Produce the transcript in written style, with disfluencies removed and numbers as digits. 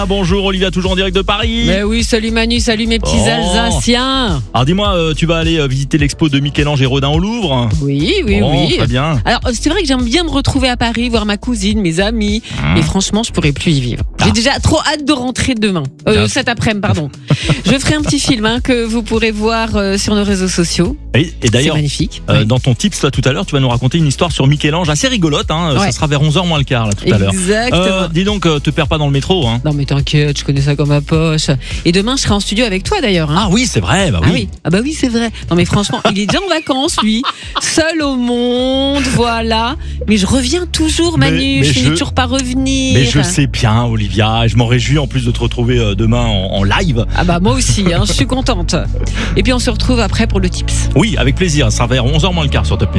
Bonjour Olivia, toujours en direct de Paris. Mais oui, salut Manu, salut mes petits Alsaciens. Alors dis-moi, tu vas aller visiter l'expo de Michel-Ange et Rodin au Louvre? Oui. Très bien. Alors c'est vrai que j'aime bien me retrouver à Paris, voir ma cousine, mes amis. Mais franchement, je pourrais plus y vivre. J'ai déjà trop hâte de rentrer demain. Cet après-midi, pardon. Je ferai un petit film que vous pourrez voir sur nos réseaux sociaux. Et d'ailleurs, c'est magnifique. Dans ton tips là, tout à l'heure, tu vas nous raconter une histoire sur Michel-Ange assez rigolote. Ça sera vers 11h moins le quart là, tout à l'heure. Exactement. Dis donc, te perds pas dans le métro. Non mais t'inquiète, je connais ça comme ma poche. Et demain, je serai en studio avec toi d'ailleurs. Ah oui, c'est vrai. Bah oui. Ah oui, c'est vrai. Non mais franchement, il est déjà en vacances lui, seul au monde, voilà. Mais je reviens toujours, Manu. Je finis toujours par revenir. Mais je sais bien, Olivia. Je m'en réjouis en plus de te retrouver demain en live. Ah bah moi aussi, je suis contente. Et puis on se retrouve après pour le tips. Oui, avec plaisir. Ça sera vers 11h moins le quart sur Top Music.